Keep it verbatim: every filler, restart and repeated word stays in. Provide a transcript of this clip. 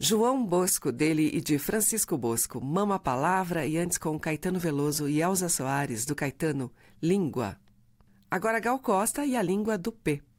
João Bosco, dele e de Francisco Bosco, Mama Palavra, e antes com Caetano Veloso e Elza Soares, do Caetano, Língua. Agora Gal Costa e a Língua do P.